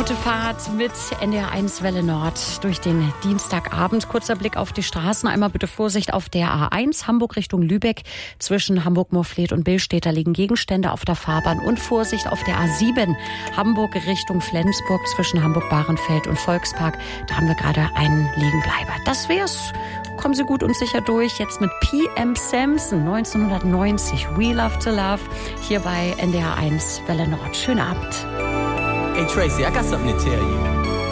Gute Fahrt mit NDR1 Welle Nord durch den Dienstagabend. Kurzer Blick auf die Straßen. Einmal bitte Vorsicht auf der A1 Hamburg Richtung Lübeck. Zwischen Hamburg-Morfleet und Billstedt, da liegen Gegenstände auf der Fahrbahn. Und Vorsicht auf der A7 Hamburg Richtung Flensburg zwischen Hamburg-Bahrenfeld und Volkspark. Da haben wir gerade einen Liegenbleiber. Das wär's. Kommen Sie gut und sicher durch. Jetzt mit P.M. Samson 1990. We Love to Love. Hier bei NDR1 Welle Nord. Schönen Abend. Hey Tracy, I got something to tell you.